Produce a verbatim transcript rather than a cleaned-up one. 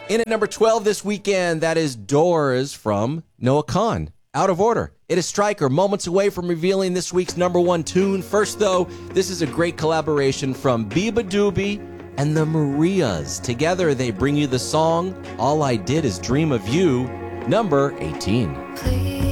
In at number twelve this weekend, that is Doors from Noah Kahan. Out of order. It is Stryker, moments away from revealing this week's number one tune. First, though, this is a great collaboration from Biba Doobie and the Marias. Together, they bring you the song All I Did Is Dream of You, number eighteen. Please.